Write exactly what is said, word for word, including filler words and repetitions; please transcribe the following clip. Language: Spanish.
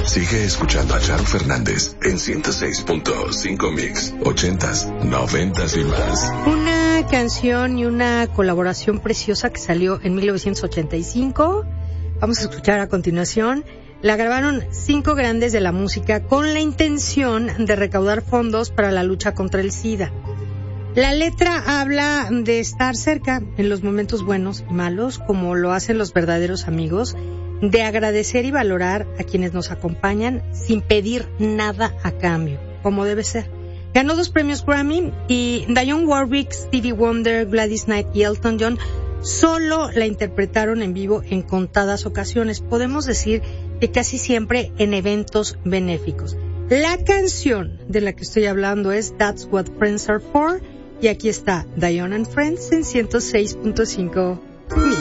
Sigue escuchando a Charo Fernández en ciento seis punto cinco Mix, ochentas, noventas y más. Una canción y una colaboración preciosa que salió en mil novecientos ochenta y cinco. Vamos a escuchar a continuación. La grabaron cinco grandes de la música con la intención de recaudar fondos para la lucha contra el SIDA. La letra habla de estar cerca en los momentos buenos y malos, como lo hacen los verdaderos amigos, de agradecer y valorar a quienes nos acompañan sin pedir nada a cambio, como debe ser. Ganó dos premios Grammy y Dionne Warwick, Stevie Wonder, Gladys Knight y Elton John solo la interpretaron en vivo en contadas ocasiones. Podemos decir que casi siempre en eventos benéficos. La canción de la que estoy hablando es That's What Friends Are For, y aquí está Dionne and Friends en ciento seis punto cinco.